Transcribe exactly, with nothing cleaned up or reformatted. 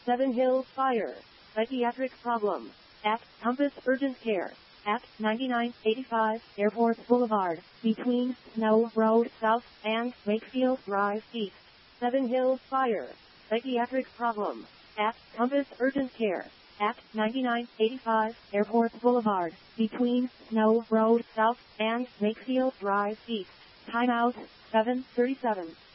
Seven Hills Fire. Psychiatric problem. At Compass Urgent Care. At ninety-nine eighty-five Airport Boulevard, between Snow Road South and Wakefield Drive East. Seven Hills Fire. Psychiatric problem. At Compass Urgent Care. At ninety-nine eighty-five Airport Boulevard, between Snow Road South and Wakefield Drive East. Timeout, seven thirty-seven.